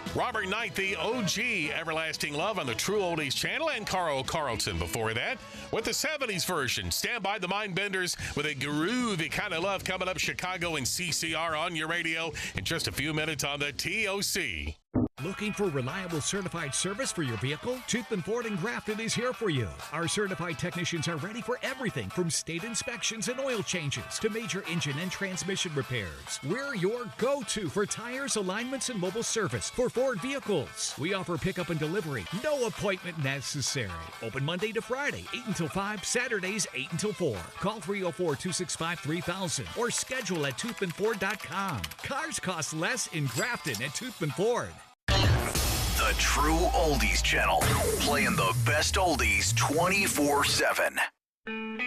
Robert Knight, the OG Everlasting Love on the True Oldies channel, and Carl Carlton before that with the 70s version. Stand by the Mindbenders with a groovy kind of love coming up. Chicago and CCR on your radio in just a few minutes on the TOC. Looking for reliable certified service for your vehicle? Toothman Ford in Grafton is here for you. Our certified technicians are ready for everything from state inspections and oil changes to major engine and transmission repairs. We're your go-to for tires, alignments, and mobile service for Ford vehicles. We offer pickup and delivery. No appointment necessary. Open Monday to Friday, 8 until 5, Saturdays, 8 until 4. Call 304-265-3000 or schedule at toothmanford.com. Cars cost less in Grafton at Toothman Ford. The True Oldies channel, playing the best oldies 24/7.